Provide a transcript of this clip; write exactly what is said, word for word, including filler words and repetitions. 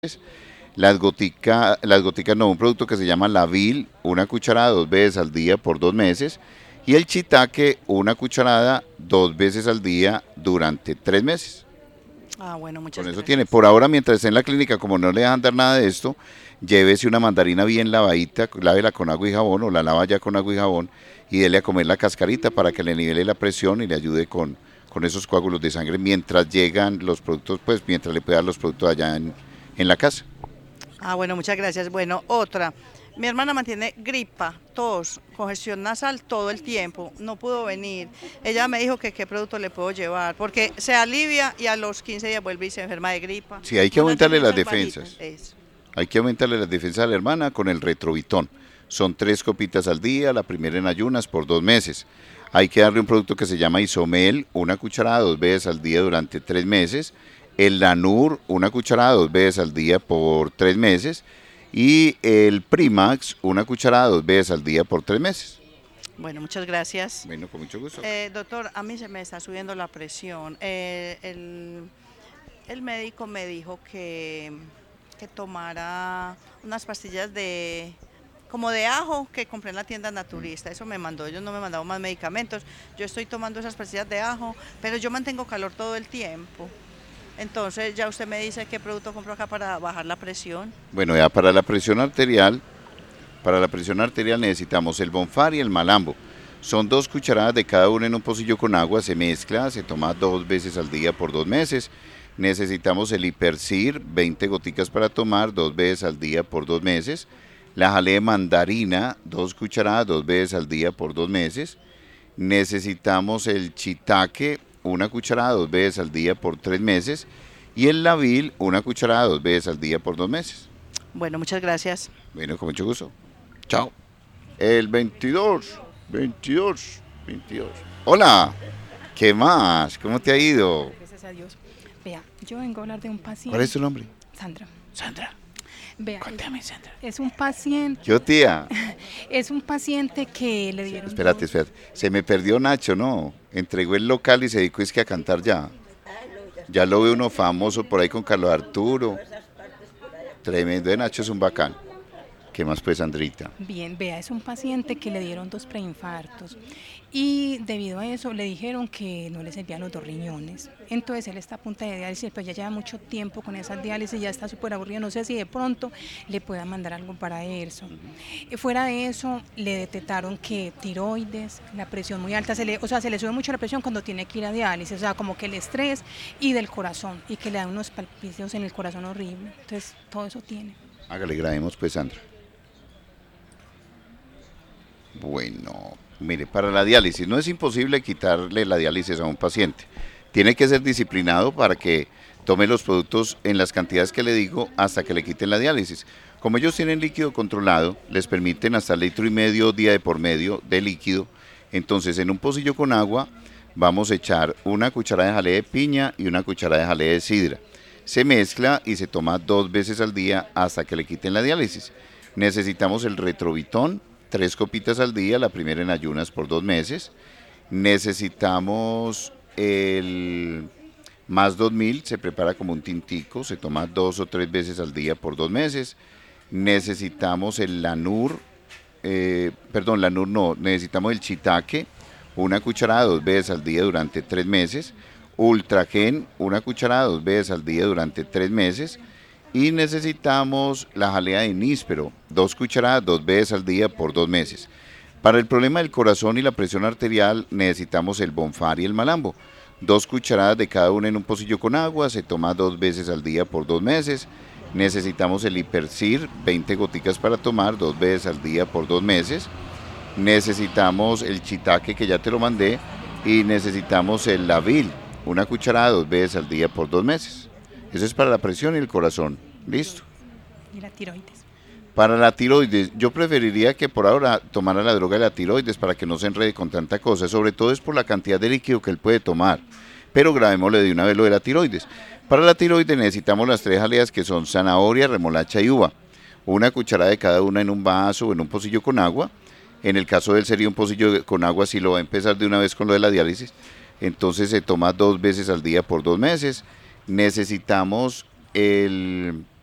Las goticas, las goticas no, un producto que se llama Lavil, una cucharada dos veces al día por dos meses. Y el Chitaque, una cucharada dos veces al día durante tres meses. Ah, bueno, Con muchas eso tiene. gracias. Por ahora, mientras esté en la clínica, como no le dejan dar nada de esto, llévese una mandarina bien lavadita, lávela con agua y jabón o la lava ya con agua y jabón y dele a comer la cascarita para que le nivele la presión y le ayude con, con esos coágulos de sangre mientras llegan los productos, pues mientras le pueda dar los productos allá en, en la casa. Ah, bueno, muchas gracias. Bueno, otra. Mi hermana mantiene gripa, tos, congestión nasal todo el tiempo. No pudo venir. Ella me dijo que qué producto le puedo llevar, porque se alivia y a los quince días vuelve y se enferma de gripa. Sí, hay que Unas aumentarle las defensas bajitas. defensas. Eso. Hay que aumentarle las defensas a la hermana con el retrovitón. Son tres copitas al día, la primera en ayunas por dos meses. Hay que darle un producto que se llama Isomel, una cucharada dos veces al día durante tres meses. El Lanur, una cucharada dos veces al día por tres meses. Y el Primax, una cucharada dos veces al día por tres meses. Bueno, muchas gracias. Bueno, con mucho gusto. Eh, doctor, a mí se me está subiendo la presión. Eh, el, el médico me dijo que, que tomara unas pastillas de como de ajo que compré en la tienda naturista. Eso me mandó, ellos no me mandaron más medicamentos. Yo estoy tomando esas pastillas de ajo, pero yo mantengo calor todo el tiempo. Entonces ya usted me dice qué producto compro acá para bajar la presión. Bueno, ya para la presión arterial, para la presión arterial necesitamos el Bonfar y el Malambo. Son dos cucharadas de cada uno en un pocillo con agua, se mezcla, se toma dos veces al día por dos meses. Necesitamos el Hipercir, veinte goticas para tomar, dos veces al día por dos meses. La jalea de mandarina, dos cucharadas, dos veces al día por dos meses. Necesitamos el Chitaque, una cucharada, dos veces al día por tres meses. Y el Lavil, una cucharada, dos veces al día por dos meses. Bueno, muchas gracias. Bueno, con mucho gusto. Chao. El veintidós, veintidós, veintidós. Hola, ¿qué más? ¿Cómo te ha ido? Gracias a Dios. Vea, yo vengo a hablar de un paciente. ¿Cuál es tu nombre? Sandra. Sandra. Vea, Cuéntame, Sandra. es un paciente, Yo, tía. es un paciente que le dieron. Espérate, dos- espérate. Se me perdió Nacho, ¿no? Entregó el local y se dedicó es que a cantar ya. Ya lo ve uno famoso por ahí con Carlos Arturo. Tremendo. De Nacho es un bacán. ¿Qué más pues, Sandrita? Bien, vea, es un paciente que le dieron dos preinfartos y debido a eso le dijeron que no le servían los dos riñones. Entonces él está a punta de diálisis, pero ya lleva mucho tiempo con esas diálisis, ya está súper aburrido. No sé si de pronto le puedan mandar algo para eso. Y fuera de eso, le detectaron que tiroides, la presión muy alta, se le, o sea, se le sube mucho la presión cuando tiene que ir a diálisis, o sea, como que el estrés y del corazón, y que le dan unos palpicios en el corazón horrible. Entonces, todo eso tiene. Hágale, grabemos pues, Sandra. Bueno, mire, para la diálisis no es imposible quitarle la diálisis a un paciente. Tiene que ser disciplinado para que tome los productos en las cantidades que le digo hasta que le quiten la diálisis. Como ellos tienen líquido controlado, les permiten hasta litro y medio día de por medio de líquido. Entonces, en un pocillo con agua vamos a echar una cucharada de jalea de piña y una cucharada de jalea de sidra. Se mezcla y se toma dos veces al día hasta que le quiten la diálisis. Necesitamos el retrovitón, tres copitas al día, la primera en ayunas por dos meses. Necesitamos el más dos mil, se prepara como un tintico, se toma dos o tres veces al día por dos meses. Necesitamos el Lanur, eh, perdón, Lanur no, necesitamos el Chitaque, una cucharada dos veces al día durante tres meses. Ultragen, una cucharada dos veces al día durante tres meses. Y necesitamos la jalea de níspero, dos cucharadas dos veces al día por dos meses. Para el problema del corazón y la presión arterial necesitamos el Bonfar y el Malambo. Dos cucharadas de cada una en un pocillo con agua, se toma dos veces al día por dos meses. Necesitamos el Hipercir, veinte goticas para tomar, dos veces al día por dos meses. Necesitamos el Chitaque, que ya te lo mandé, y necesitamos el Lavil, una cucharada dos veces al día por dos meses. Eso es para la presión y el corazón. ¿Listo? Y la tiroides. Para la tiroides, yo preferiría que por ahora tomara la droga de la tiroides para que no se enrede con tanta cosa. Sobre todo es por la cantidad de líquido que él puede tomar. Pero grabémosle de una vez lo de la tiroides. Para la tiroides necesitamos las tres jaleas que son zanahoria, remolacha y uva. Una cucharada de cada una en un vaso o en un pocillo con agua. En el caso de él sería un pocillo con agua si lo va a empezar de una vez con lo de la diálisis. Entonces se toma dos veces al día por dos meses. Necesitamos el